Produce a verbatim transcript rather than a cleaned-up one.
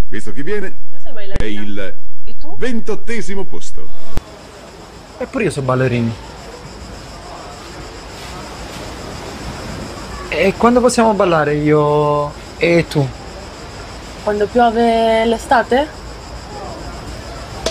Visto chi viene, Io sei è ballerina. il E tu? ventottesimo posto. Eppure io sono ballerini. E quando possiamo ballare io e tu? Quando piove l'estate?